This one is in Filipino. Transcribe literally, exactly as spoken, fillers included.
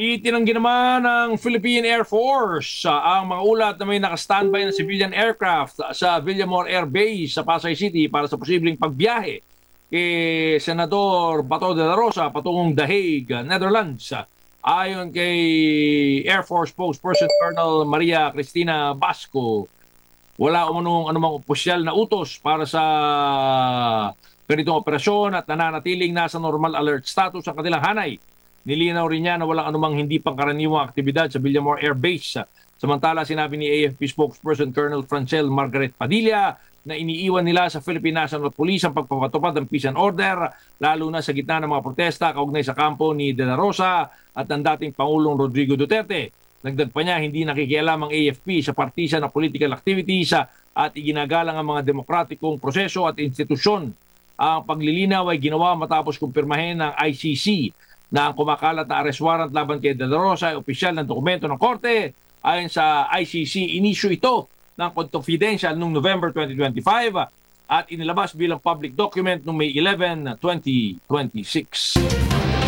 Itinanggi naman ng Philippine Air Force ah, ang mga ulat na may naka-standby na civilian aircraft sa Villamor Air Base sa Pasay City para sa posibleng pagbiyahe kay Senador Bato de la Rosa patungong The Hague, Netherlands. Ayon kay Air Force Spokesperson Colonel Maria Cristina Basco, wala umunong anumang opisyal na utos para sa ganitong operasyon at nananatiling nasa normal alert status ang kanilang hanay. Nilinaw rin niya na walang anumang hindi pangkaraniwang aktibidad sa Villamor Air Base. Samantala, sinabi ni A F P spokesperson Colonel Francel Margaret Padilla na iniiwan nila sa Philippine National Police ang pagpapatupad ng peace and order, lalo na sa gitna ng mga protesta kaugnay sa kampo ni De La Rosa at ng dating Pangulong Rodrigo Duterte. Dagdag pa niya, hindi nakikialam ang A F P sa partisan na political activities at iginagalang ang mga demokratikong proseso at institusyon. Ang paglilinaw ay ginawa matapos kumpirmahin ng I C C na ang kumakalat na arrest warrant laban kay De La Rosa ay opisyal ng dokumento ng korte. Ayon sa I C C, inisyu ito ng confidential noong November twenty twenty-five at inilabas bilang public document noong May eleven, twenty twenty-six.